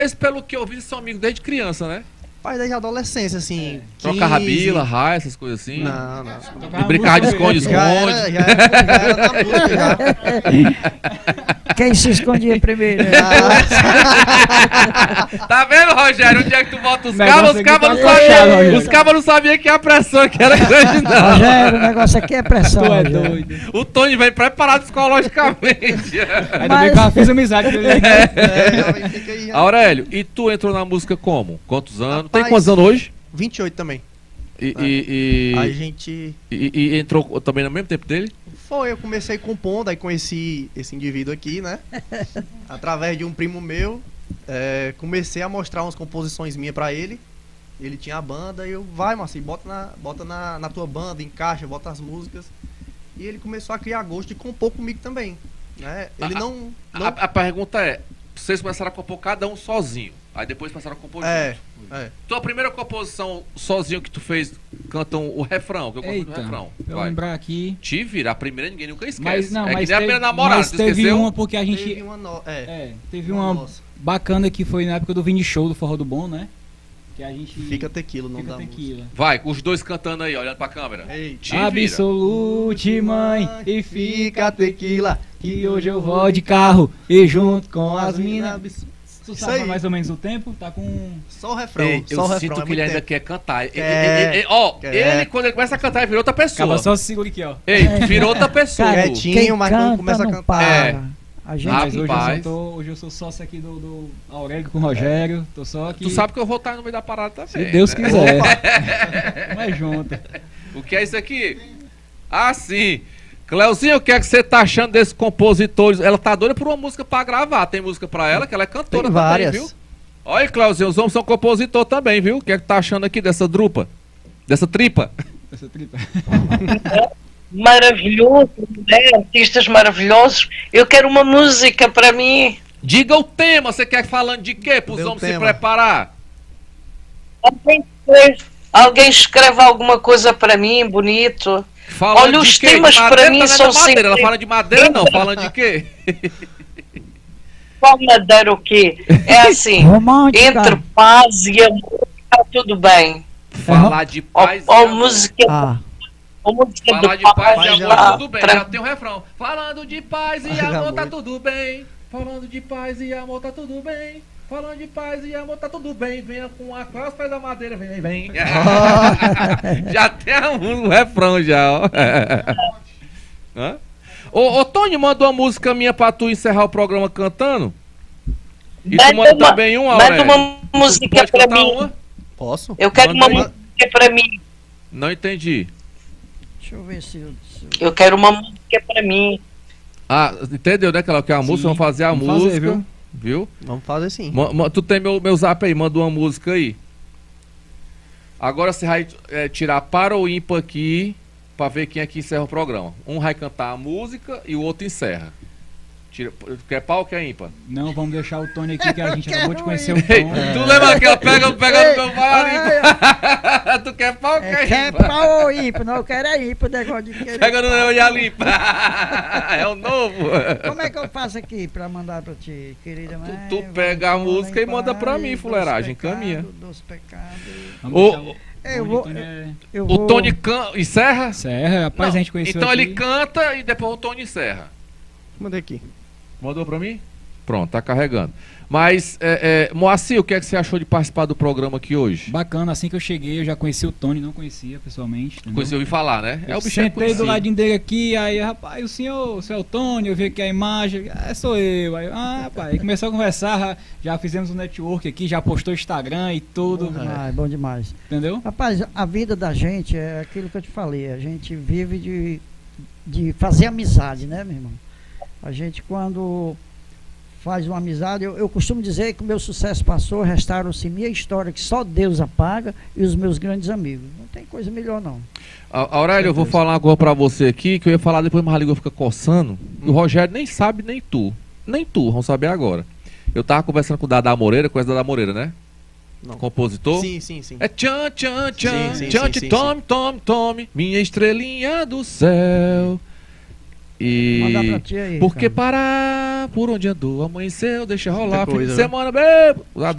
Esse, pelo que eu vi, são amigos desde criança, né? Pai desde a adolescência, assim. Trocava bila, raia, essas coisas assim. Não, não. E brincava de esconde-esconde. Já era na música, já. Quem se escondia primeiro? Tá vendo, Rogério? Onde é que tu bota os Negócio cabos? Os cabos aqui não tá sabiam. fechado, Os cabos não sabiam que a pressão que era grande, não. Rogério, o negócio aqui é pressão. Tu é Rogério. doido. O Tony vem preparado psicologicamente. Ainda bem que eu fiz amizade com ele. Jovem, fica aí, já. Aurélio, e tu entrou na música como? Quantos anos? Tem Rapaz, quantos anos hoje? 28 também. E A gente... entrou também no mesmo tempo dele? Eu comecei compondo, aí conheci esse indivíduo aqui, né? Através de um primo meu. Comecei a mostrar umas composições minhas pra ele. Ele tinha a banda e eu, vai, Marcinho, bota na tua banda, encaixa, bota as músicas. E ele começou a criar gosto e compor comigo também, né? Ele não... A pergunta é, vocês começaram a compor cada um sozinho, aí depois passaram a compor junto. Tua primeira composição sozinho que tu fez, cantam o refrão, que eu compus o refrão. Eu Vai. lembrar aqui. Te vira, a primeira ninguém nunca esquece. Mas não, é mas que nem a primeira namorada, mas tu teve esqueceu? uma porque a gente... Teve uma... teve uma bacana que foi na época do Vini Show do Forró do Bom, né? Que a gente... Fica Tequila, não Fica dá Tequila. Vai, os dois cantando aí, olhando pra câmera. Ei, Te vira. Absolute, mãe, e fica Tequila, que hoje eu vou de carro e junto com as minas. Tu Isso sabe aí. mais ou menos o tempo? Tá com... Só o refrão, Ei, só eu o refrão. sinto que ele ainda quer cantar. Quer. Ele, quando ele começa a cantar, ele virou outra pessoa. Acaba só segura aqui, ó. Ei, virou outra pessoa. Cara, Quietinho, quem mas quando canta começa a não cantar... para. A gente... Mas Rapaz. hoje eu sou sócio aqui do Aurélio com o Rogério. Tô só aqui. Tu sabe que eu vou estar no meio da parada também. Se Deus né? quiser. Mas junto. O que é isso aqui? Ah, sim. Cleuzinho, o que é que você tá achando desses compositores? Ela tá doida por uma música pra gravar. Tem música pra ela, que ela é cantora Tem várias. também, viu? Olha, Cleuzinho, os homens são compositor também, viu? O que é que tá achando aqui dessa drupa? Dessa tripa? Essa tripa. Maravilhoso, né? Artistas maravilhosos. Eu quero uma música para mim. Diga o tema, você quer falando de quê? Pros Dê o homens se tema. preparar. Alguém escreve alguma coisa para mim, bonito. Falando Olha, de os quê? temas De para madeira, mim tá são vendo madeira? Ela sempre- fala de madeira não, falando de quê? Qual madeira o quê? É assim, Romântica. entre paz e amor, está tudo bem. Falar de paz Ou e amor. música, Ah, ou música Falar de paz e amor, lá, tudo bem. pra- Já tem um refrão. Falando de paz e amor, tá tudo bem. Falando de paz e amor, tá tudo bem. Falando de paz e amor, tá tudo bem. Venha com a classe, faz a madeira, vem. Já tem um refrão já, ó. Hã? Ô, Tony, manda uma música minha pra tu encerrar o programa cantando. E tu manda também uma, manda Aurélio. uma música Pode para cantar mim. uma? Posso? Eu quero Manda uma aí. música para mim. Não entendi. deixa eu ver se eu... Eu quero uma música para mim. Ah, entendeu, né? Que ela quer a música, vamos fazer a vamos música. fazer, viu? Vamos fazer sim. Tu tem meu zap aí, manda uma música aí. Agora você vai tirar para ou ímpar aqui, pra ver quem é que encerra o programa. Um vai cantar a música e o outro encerra. Quer pau ou quer ímpar? Não, vamos deixar o Tony aqui que a gente acabou de quero conhecer o Ei, Tony. tu lembra que ela pega no meu pau Tu quer pau ou quer Quer ímpar? pau ou ímpar? Não, eu quero é ímpar, negócio de querer. Pega no meu e a limpa. É o novo. Como é que eu faço aqui pra mandar pra ti, querida mãe? Tu pega a música e manda pra mim, fuleiragem, caminha. Dos pecados. Vamos Ô, deixar Eu vou... Tony é- Eu O vou... Tony encerra? Serra, rapaz, Não, a gente conheceu então aqui. ele canta e depois o Tony encerra. Mandei aqui. Mandou pra mim? Pronto, tá carregando. Mas, Moacir, o que é que você achou de participar do programa aqui hoje? Bacana, assim que eu cheguei, eu já conheci o Tony, não conhecia pessoalmente. entendeu? Conheci, ouvi falar, né? Eu o bicho é sentei do conhecido. ladinho dele aqui, aí, rapaz, o senhor é o Tony, eu vi aqui a imagem, sou eu. Aí, rapaz, aí começou a conversar, já fizemos um network aqui, já postou Instagram e tudo, Bom demais. entendeu? Rapaz, a vida da gente é aquilo que eu te falei. A gente vive de fazer amizade, né, meu irmão? A gente, quando faz uma amizade, eu costumo dizer que o meu sucesso passou, restaram-se minha história, que só Deus apaga, e os meus grandes amigos. Não tem coisa melhor, não. Aurélio, eu vou falar uma coisa pra você aqui, que eu ia falar depois, mas a língua fica coçando. E o Rogério nem sabe, nem tu. Nem tu, vamos saber agora. Eu tava conversando com o Dada Moreira, conhece o Dada Moreira, né? Não. Compositor. Sim. É tchan, tchan, tchan, Sim, tchan, sim, sim, tome, tome, tome, minha estrelinha do céu. Mandar pra E ti aí. porque cara. por onde andou, amanheceu, deixa rolar. Muita Fim de coisa, semana, bebo.